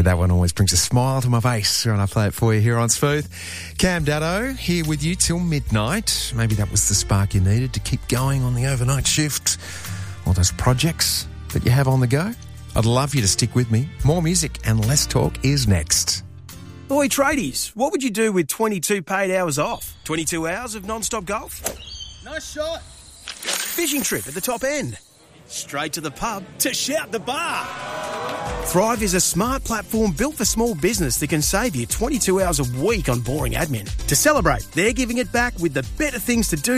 that one always brings a smile to my face when I play it for you here on Smooth. Cam Daddo here with you till midnight. Maybe that was the spark you needed to keep going on the overnight shift or those projects that you have on the go. I'd love you to stick with me. More music and less talk is next. Oi, tradies, what would you do with 22 paid hours off? 22 hours of non-stop golf? Nice shot. Fishing trip at the top end? Straight to the pub To shout the bar. Thrive is a smart platform built for small business that can save you 22 hours a week on boring admin. To celebrate, they're giving it back with the better things to do